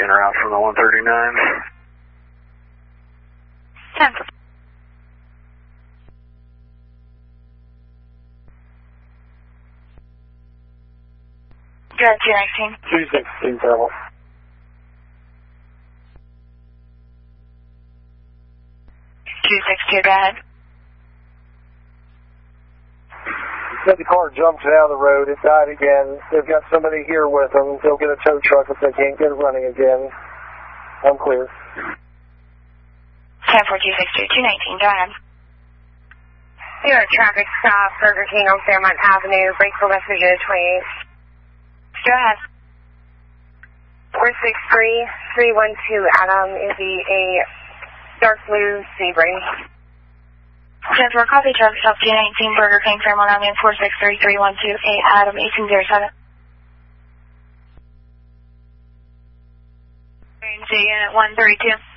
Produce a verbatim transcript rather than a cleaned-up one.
en route from the one thirty-nine. ten for. Good, two nineteen. two sixteen, travel. two six two, go ahead. Said the car jumped out of the road, it died again. They've got somebody here with them. They'll get a tow truck if they can't get it running again. I'm clear. ten four two six two, two nineteen, go ahead. Here at traffic stop, Burger King on Fairmont Avenue, break for messages twenty-eight. Go ahead. four six three, three one two, Adam, is he a dark blue Sebring? ten four, copy truck stop two nineteen, Burger King, Fairmont Avenue, four six three, three one two, eight, Adam, eighteen oh seven. Unit one thirty-two.